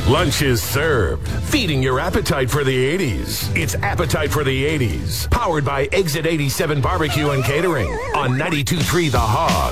Lunch is served, feeding your appetite for the 80s. It's Appetite for the 80s, powered by Exit 87 Barbecue and Catering on 92.3 The Hog.